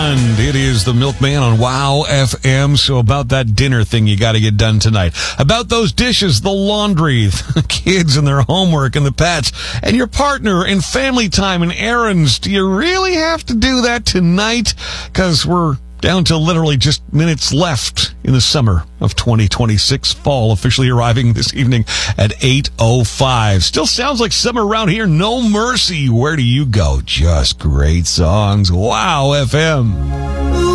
And it is the Milkman on WOW FM. So about that dinner thing you got to get done tonight. About those dishes, the laundry, the kids and their homework and the pets, and your partner and family time and errands. Do you really have to do that tonight? Because we're down to literally just minutes left in the summer of 2026. Fall officially arriving this evening at 8:05. Still sounds like summer around here. No Mercy. Where do you go? Just great songs. WOW FM.